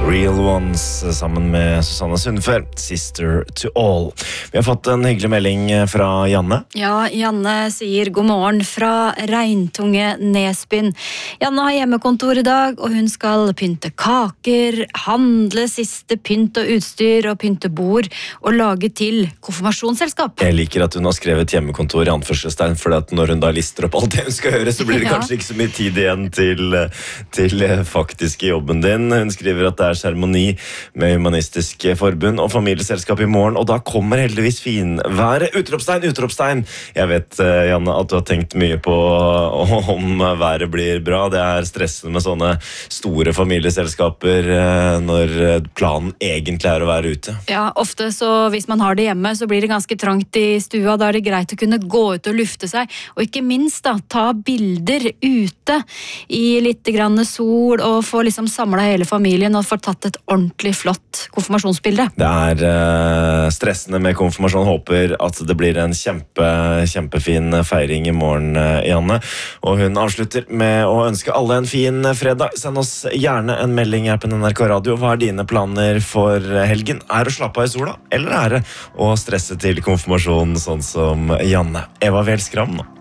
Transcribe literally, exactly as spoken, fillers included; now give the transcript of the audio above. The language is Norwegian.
Real Ones sammen med Susanne Sundfør, Sister to All. Vi har fått en hyggelig melding fra Janne. Ja, Janne sier god morgen fra regntunge Nesbyen. Janne har hjemmekontor i dag, og hun skal pynte kaker, handle siste pynt og utstyr og pynte bord, og lage til konfirmasjonsselskap. Jeg liker at hun har skrevet hjemmekontor i anførselstegn, for at når hun da lister opp alt det hun skal gjøre, så blir det Ja. kanskje ikke så mye tid igjen til, til faktiske jobben din. Hun skriver at det er seremoni med Humanistisk Forbund og familieselskap i morgen, og da kommer heldigvis finværet. Utropstegn, utropstegn! Jeg vet, Janne, at du har tenkt mye på om været blir bra. Det er stressende med sånne store familieselskaper når planen egentlig er å være ute. Ja, ofte så hvis man har det hjemme, så blir det ganske trangt i stua. Da er det greit å kunne gå ut og lufte seg, og ikke minst da, ta bilder ute i litt grann sol, og få liksom samlet hele familien og få tatt et ordentlig flott konfirmasjonsbilde. Det er uh, stressende med konfirmasjon. Håper at det blir en kjempe, kjempefin feiring i morgen, uh, Janne. Og hun avslutter med å ønske alle en fin fredag. Send oss gjerne en melding her på N R K Radio. Hva er dine planer for helgen? Er det å slappe av i sola, eller er det å stresse til konfirmasjon sånn som Janne? Eva Vel Skram nå.